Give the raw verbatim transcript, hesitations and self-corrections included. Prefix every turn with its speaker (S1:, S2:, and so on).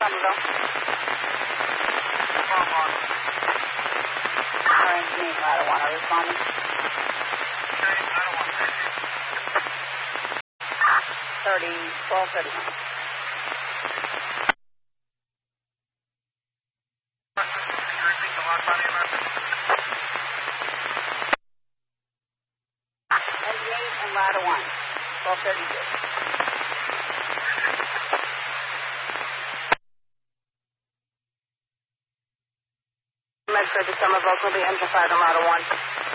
S1: Somerville. Orange Mean, Ladder one, are responding? thirty, twelve thirty-one. And Ladder one, twelve thirty-two. Medford to Somerville, will be engine fired on Ladder one.